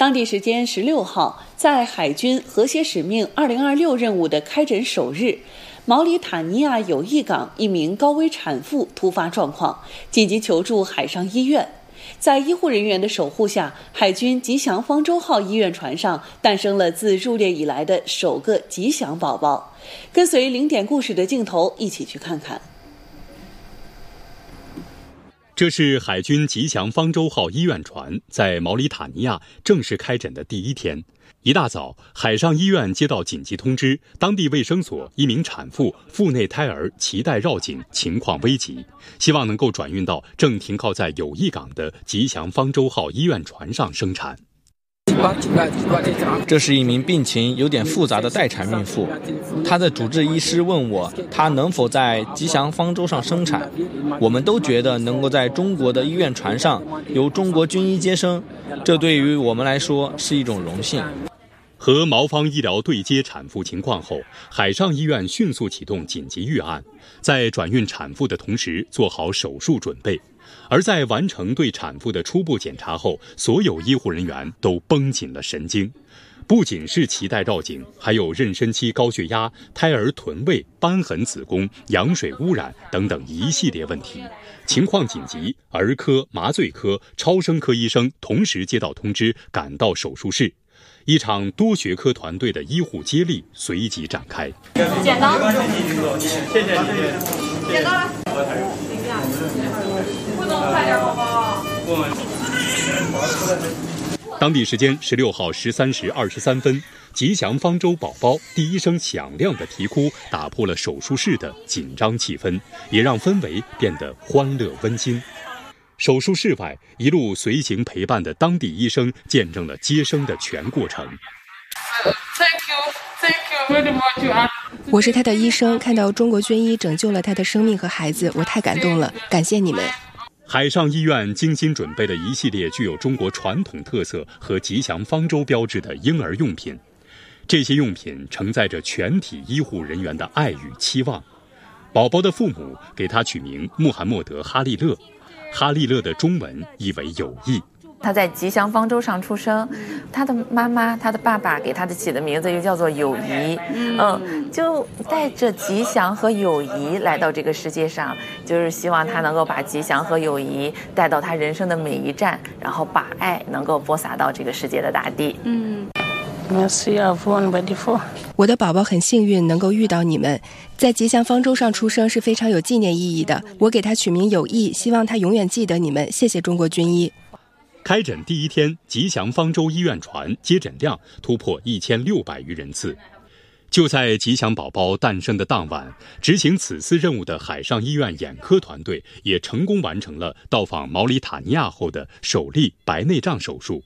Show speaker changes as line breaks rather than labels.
当地时间16号，在海军和谐使命2026任务的开展首日，毛里塔尼亚友谊港一名高危产妇突发状况，紧急求助海上医院。在医护人员的守护下，海军吉祥方舟号医院船上诞生了自入列以来的首个吉祥宝宝。跟随零点故事的镜头，一起去看看。
这是海军吉祥方舟号医院船在毛里塔尼亚正式开诊的第一天。一大早，海上医院接到紧急通知，当地卫生所一名产妇腹内胎儿脐带绕颈，情况危急，希望能够转运到正停靠在友谊港的吉祥方舟号医院船上生产。
这是一名病情有点复杂的待产孕妇，她的主治医师问我，她能否在吉祥方舟上生产。我们都觉得能够在中国的医院船上由中国军医接生，这对于我们来说是一种荣幸。
和毛方医疗对接产妇情况后，海上医院迅速启动紧急预案，在转运产妇的同时做好手术准备。而在完成对产妇的初步检查后，所有医护人员都绷紧了神经。不仅是脐带绕颈，还有妊娠期高血压、胎儿臀位、瘢痕子宫、羊水污染等等一系列问题。情况紧急，儿科、麻醉科、超声科医生同时接到通知，赶到手术室。一场多学科团队的医护接力随即展开。
剪刀，谢谢，剪刀来。不能快点，宝宝。
当地时间16号13时23分，吉祥方舟宝宝第一声响亮的啼哭打破了手术室的紧张气氛，也让氛围变得欢乐温馨。手术室外，一路随行陪伴的当地医生见证了接生的全过程。
我是他的医生，看到中国军医拯救了他的生命和孩子，我太感动了，感谢你们。
海上医院精心准备了一系列具有中国传统特色和吉祥方舟标志的婴儿用品，这些用品承载着全体医护人员的爱与期望。宝宝的父母给他取名穆罕默德·哈利勒，哈利勒的中文意为友谊。
他在吉祥方舟上出生，他的妈妈、他的爸爸给他的起的名字又叫做友谊，就带着吉祥和友谊来到这个世界上，就是希望他能够把吉祥和友谊带到他人生的每一站，然后把爱能够播撒到这个世界的大地。
我的宝宝很幸运能够遇到你们，在吉祥方舟上出生是非常有纪念意义的。我给他取名友谊，希望他永远记得你们。谢谢中国军医。
开诊第一天，吉祥方舟医院船接诊量突破1600余人次。就在吉祥宝宝诞生的当晚，执行此次任务的海上医院眼科团队也成功完成了到访毛里塔尼亚后的首例白内障手术。